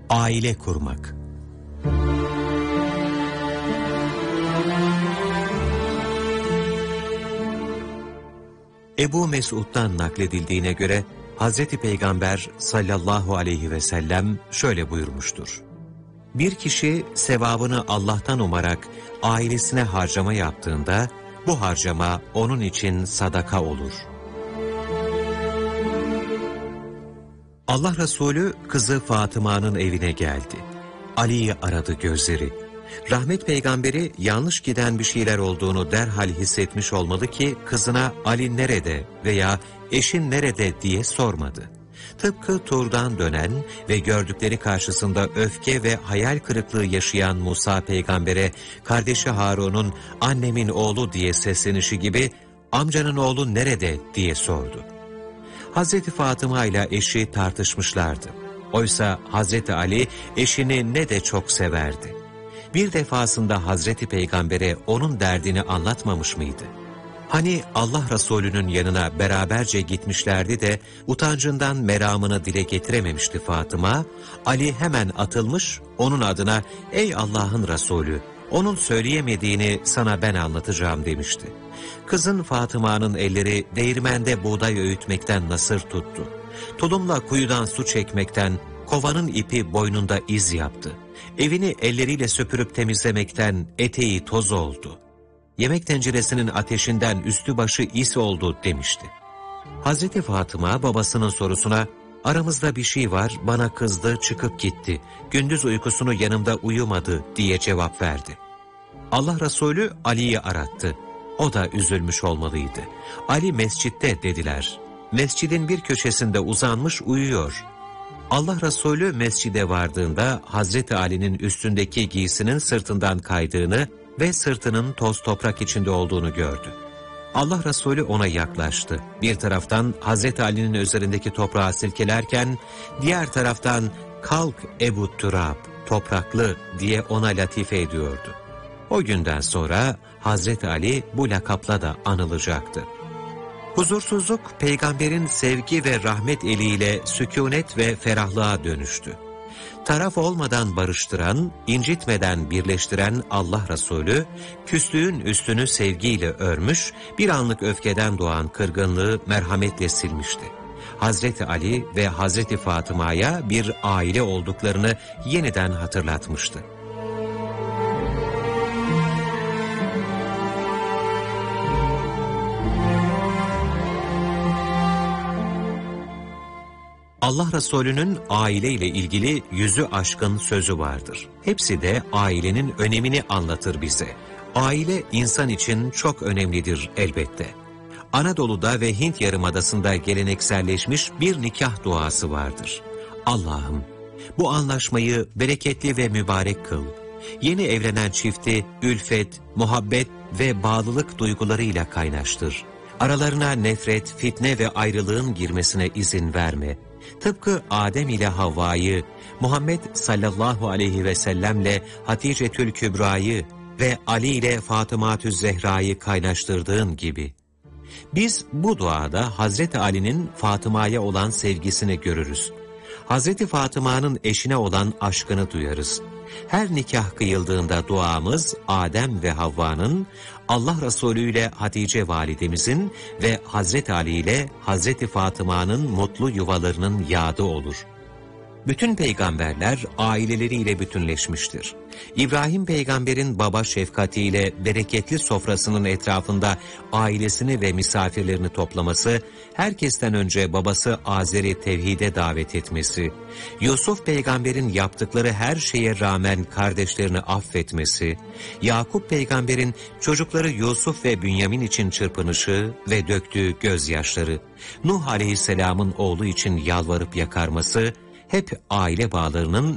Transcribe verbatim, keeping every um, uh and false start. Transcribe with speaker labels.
Speaker 1: Aile kurmak. Ebu Mesud'dan nakledildiğine göre Hazreti Peygamber sallallahu aleyhi ve sellem şöyle buyurmuştur: Bir kişi sevabını Allah'tan umarak ailesine harcama yaptığında bu harcama onun için sadaka olur. Allah Resulü kızı Fatıma'nın evine geldi. Ali'yi aradı gözleri. Rahmet peygamberi yanlış giden bir şeyler olduğunu derhal hissetmiş olmalı ki kızına Ali nerede veya eşin nerede diye sormadı. Tıpkı turdan dönen ve gördükleri karşısında öfke ve hayal kırıklığı yaşayan Musa peygambere kardeşi Harun'un annemin oğlu diye seslenişi gibi amcanın oğlu nerede diye sordu. Hazreti Fatıma ile eşi tartışmışlardı. Oysa Hazreti Ali eşini ne de çok severdi. Bir defasında Hazreti Peygamber'e onun derdini anlatmamış mıydı? Hani Allah Resulü'nün yanına beraberce gitmişlerdi de utancından meramını dile getirememişti Fatıma. Ali hemen atılmış onun adına "Ey Allah'ın Resulü, onun söyleyemediğini sana ben anlatacağım" demişti. Kızın Fatıma'nın elleri değirmende buğday öğütmekten nasır tuttu. Tulumla kuyudan su çekmekten kovanın ipi boynunda iz yaptı. Evini elleriyle süpürüp temizlemekten eteği toz oldu. Yemek tenceresinin ateşinden üstü başı is oldu demişti. Hazreti Fatıma babasının sorusuna "Aramızda bir şey var, bana kızdı, çıkıp gitti. Gündüz uykusunu yanımda uyumadı" diye cevap verdi. Allah Resulü Ali'yi arattı. O da üzülmüş olmalıydı. Ali mescitte dediler. Mescidin bir köşesinde uzanmış uyuyor. Allah Resulü mescide vardığında Hazreti Ali'nin üstündeki giysinin sırtından kaydığını ve sırtının toz toprak içinde olduğunu gördü. Allah Resulü ona yaklaştı. Bir taraftan Hazreti Ali'nin üzerindeki toprağı silkelerken, diğer taraftan "Kalk Ebu Turab, topraklı" diye ona latife ediyordu. O günden sonra Hazreti Ali bu lakapla da anılacaktı. Huzursuzluk, peygamberin sevgi ve rahmet eliyle sükûnet ve ferahlığa dönüştü. Taraf olmadan barıştıran, incitmeden birleştiren Allah Resulü, küslüğün üstünü sevgiyle örmüş, bir anlık öfkeden doğan kırgınlığı merhametle silmişti. Hazreti Ali ve Hazreti Fatıma'ya bir aile olduklarını yeniden hatırlatmıştı. Allah Resulü'nün aileyle ilgili yüzü aşkın sözü vardır. Hepsi de ailenin önemini anlatır bize. Aile insan için çok önemlidir elbette. Anadolu'da ve Hint Yarımadası'nda gelenekselleşmiş bir nikah duası vardır. Allah'ım, bu anlaşmayı bereketli ve mübarek kıl. Yeni evlenen çifti ülfet, muhabbet ve bağlılık duygularıyla kaynaştır. Aralarına nefret, fitne ve ayrılığın girmesine izin verme. Tıpkı Adem ile Havva'yı, Muhammed sallallahu aleyhi ve sellemle Haticetül Kübra'yı ve Ali ile Fatıma-tüz Zehra'yı kaynaştırdığın gibi. Biz bu duada Hazreti Ali'nin Fatıma'ya olan sevgisini görürüz. Hazreti Fatıma'nın eşine olan aşkını duyarız. Her nikah kıyıldığında duamız Adem ve Havva'nın, Allah Resulü ile Hatice validemizin ve Hazreti Ali ile Hazreti Fatıma'nın mutlu yuvalarının yadı olur. Bütün peygamberler aileleriyle bütünleşmiştir. İbrahim peygamberin baba şefkatiyle bereketli sofrasının etrafında ailesini ve misafirlerini toplaması, herkesten önce babası Azer'i tevhide davet etmesi, Yusuf peygamberin yaptıkları her şeye rağmen kardeşlerini affetmesi, Yakup peygamberin çocukları Yusuf ve Bünyamin için çırpınışı ve döktüğü gözyaşları, Nuh aleyhisselamın oğlu için yalvarıp yakarması, hep aile bağlarının